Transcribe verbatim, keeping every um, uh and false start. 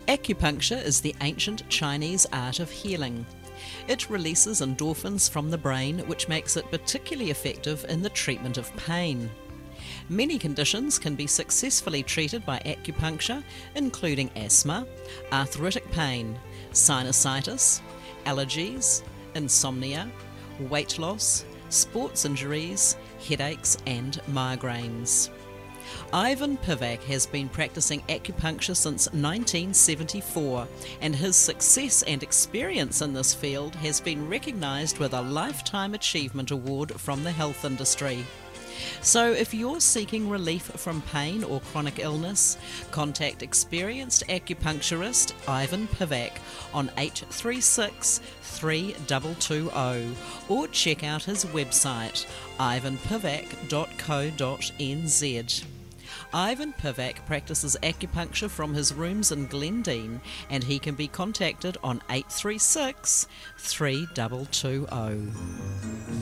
Acupuncture is the ancient Chinese art of healing. It releases endorphins from the brain, which makes it particularly effective in the treatment of pain. Many conditions can be successfully treated by acupuncture, including asthma, arthritic pain, sinusitis, allergies, insomnia, weight loss, sports injuries, headaches, and migraines. Ivan Pivac has been practicing acupuncture since nineteen seventy-four, and his success and experience in this field has been recognised with a Lifetime Achievement Award from the health industry. So if you're seeking relief from pain or chronic illness, contact experienced acupuncturist Ivan Pivac on eight three six, three two two zero or check out his website ivan pivac dot co dot n z. Ivan Pivac practices acupuncture from his rooms in Glendine, and he can be contacted on eight three six, three two two zero.